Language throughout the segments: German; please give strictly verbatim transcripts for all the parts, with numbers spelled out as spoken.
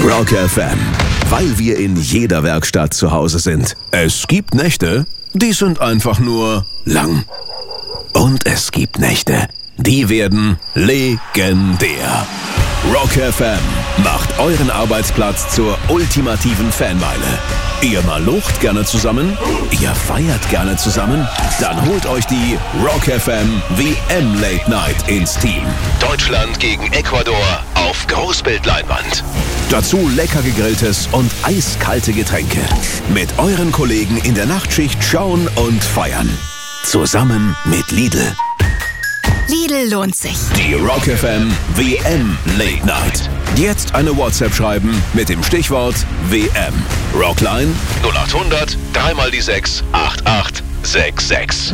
Rock F M, weil wir in jeder Werkstatt zu Hause sind. Es gibt Nächte, die sind einfach nur lang. Und es gibt Nächte, die werden legendär. Rock F M macht euren Arbeitsplatz zur ultimativen Fanmeile. Ihr malucht gerne zusammen? Ihr feiert gerne zusammen? Dann holt euch die Rock F M W M Late Night ins Team. Deutschland gegen Ecuador auf Großbildleinwand. Dazu lecker gegrilltes und eiskalte Getränke. Mit euren Kollegen in der Nachtschicht schauen und feiern. Zusammen mit Lidl. Lidl lohnt sich. Die Rock F M W M Late Night. Jetzt eine WhatsApp schreiben mit dem Stichwort W M. Rockline null acht hundert, dreimal die sechs, acht acht sechs sechs.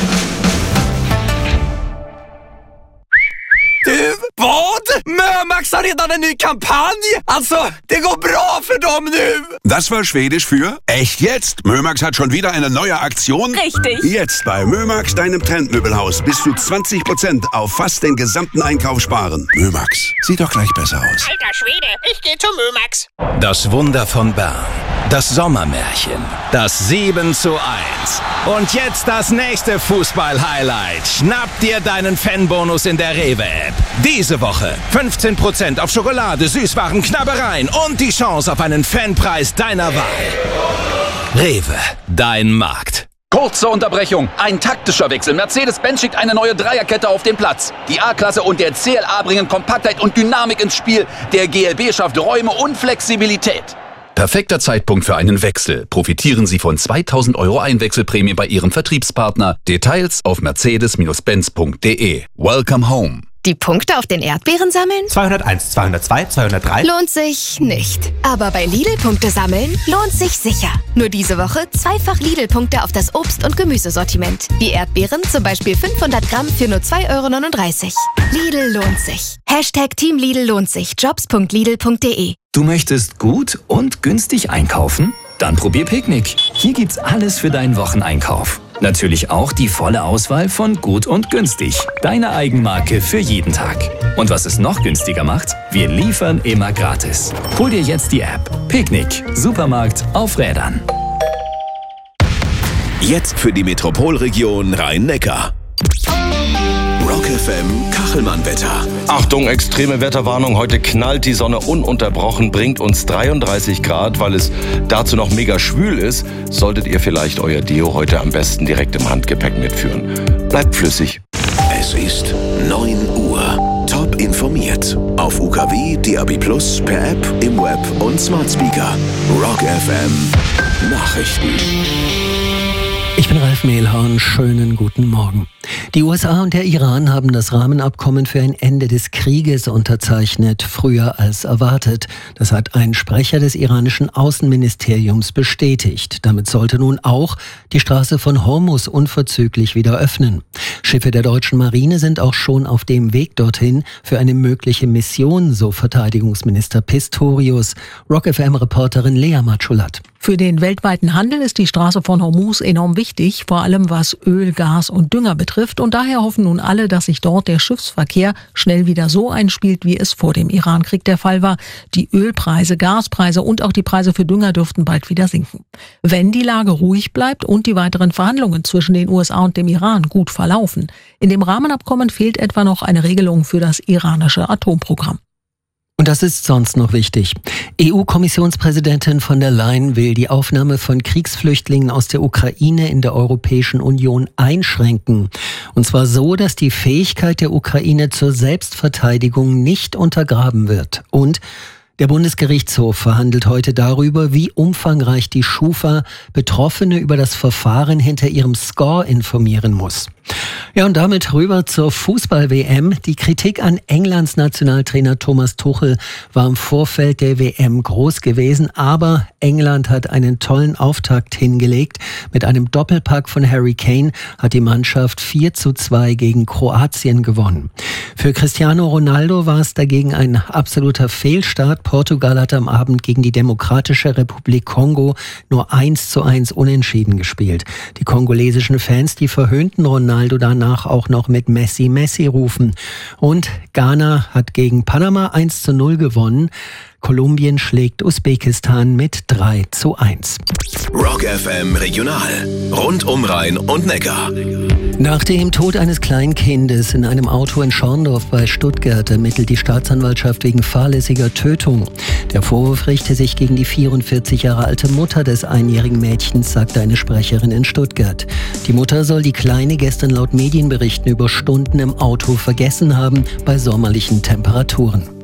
Du, vad? Mömax har redan en ny kampanj! Alltså, det går bra för dem nu! Das war Schwedisch für echt jetzt. Mömax hat schon wieder eine neue Aktion. Richtig. Jetzt bei Mömax, deinem Trendmöbelhaus, bis zu zwanzig Prozent auf fast den gesamten Einkauf sparen. Mömax, sieht doch gleich besser aus. Alter Schwede, ich geh zu Mömax. Das Wunder von Bern. Das Sommermärchen. Das sieben zu eins. Und jetzt das nächste Fußball-Highlight. Schnapp dir deinen Fanbonus in der Rewe-App. Diese Woche fünfzehn Prozent auf Schokolade, Süßwaren, Knabbereien und die Chance auf einen Fanpreis deiner Wahl. Rewe, dein Markt. Kurze Unterbrechung. Ein taktischer Wechsel. Mercedes-Benz schickt eine neue Dreierkette auf den Platz. Die A-Klasse und der C L A bringen Kompaktheit und Dynamik ins Spiel. Der G L B schafft Räume und Flexibilität. Perfekter Zeitpunkt für einen Wechsel. Profitieren Sie von zweitausend Euro Einwechselprämie bei Ihrem Vertriebspartner. Details auf mercedes Benz punkt de. Welcome home. Die Punkte auf den Erdbeeren sammeln? zweihunderteins, zweihundertzwei, zweihundertdrei. Lohnt sich nicht. Aber bei Lidl Punkte sammeln lohnt sich sicher. Nur diese Woche zweifach Lidl-Punkte auf das Obst- und Gemüsesortiment. Die Erdbeeren zum Beispiel fünfhundert Gramm für nur zwei Euro neununddreißig. Lidl lohnt sich. Hashtag Team Lidl lohnt sich. jobs punkt lidl punkt de. Du möchtest gut und günstig einkaufen? Dann probier Picknick. Hier gibt's alles für deinen Wocheneinkauf. Natürlich auch die volle Auswahl von Gut und Günstig. Deine Eigenmarke für jeden Tag. Und was es noch günstiger macht? Wir liefern immer gratis. Hol dir jetzt die App. Picknick. Supermarkt auf Rädern. Jetzt für die Metropolregion Rhein-Neckar. Rock F M Kachelmann-Wetter. Achtung, extreme Wetterwarnung. Heute knallt die Sonne ununterbrochen, bringt uns dreiunddreißig Grad. Weil es dazu noch mega schwül ist, solltet ihr vielleicht euer Deo heute am besten direkt im Handgepäck mitführen. Bleibt flüssig. Es ist neun Uhr. Top informiert. Auf U K W, D A B plus, per App, im Web und Smart Speaker. Rock F M Nachrichten. Ich bin Ralf Mehlhorn, schönen guten Morgen. Die U S A und der Iran haben das Rahmenabkommen für ein Ende des Krieges unterzeichnet, früher als erwartet. Das hat ein Sprecher des iranischen Außenministeriums bestätigt. Damit sollte nun auch die Straße von Hormuz unverzüglich wieder öffnen. Schiffe der deutschen Marine sind auch schon auf dem Weg dorthin für eine mögliche Mission, so Verteidigungsminister Pistorius. Rock F M-Reporterin Lea Matschulat. Für den weltweiten Handel ist die Straße von Hormuz enorm wichtig, vor allem was Öl, Gas und Dünger betrifft. Und daher hoffen nun alle, dass sich dort der Schiffsverkehr schnell wieder so einspielt, wie es vor dem Irankrieg der Fall war. Die Ölpreise, Gaspreise und auch die Preise für Dünger dürften bald wieder sinken. Wenn die Lage ruhig bleibt und die weiteren Verhandlungen zwischen den U S A und dem Iran gut verlaufen. In dem Rahmenabkommen fehlt etwa noch eine Regelung für das iranische Atomprogramm. Und das ist sonst noch wichtig. E U-Kommissionspräsidentin von der Leyen will die Aufnahme von Kriegsflüchtlingen aus der Ukraine in der Europäischen Union einschränken. Und zwar so, dass die Fähigkeit der Ukraine zur Selbstverteidigung nicht untergraben wird. Und der Bundesgerichtshof verhandelt heute darüber, wie umfangreich die Schufa Betroffene über das Verfahren hinter ihrem Score informieren muss. Ja, und damit rüber zur Fußball-W M. Die Kritik an Englands Nationaltrainer Thomas Tuchel war im Vorfeld der W M groß gewesen, aber England hat einen tollen Auftakt hingelegt. Mit einem Doppelpack von Harry Kane hat die Mannschaft vier zu zwei gegen Kroatien gewonnen. Für Cristiano Ronaldo war es dagegen ein absoluter Fehlstart. Portugal hat am Abend gegen die Demokratische Republik Kongo nur eins zu eins unentschieden gespielt. Die kongolesischen Fans, die verhöhnten Ronaldo danach auch noch mit Messi, Messi rufen. Und Ghana hat gegen Panama eins zu null gewonnen. Kolumbien schlägt Usbekistan mit drei zu eins. Rock F M Regional. Rund um Rhein und Neckar. Nach dem Tod eines Kleinkindes in einem Auto in Schorndorf bei Stuttgart ermittelt die Staatsanwaltschaft wegen fahrlässiger Tötung. Der Vorwurf richte sich gegen die vierundvierzig Jahre alte Mutter des einjährigen Mädchens, sagte eine Sprecherin in Stuttgart. Die Mutter soll die Kleine gestern laut Medienberichten über Stunden im Auto vergessen haben bei sommerlichen Temperaturen.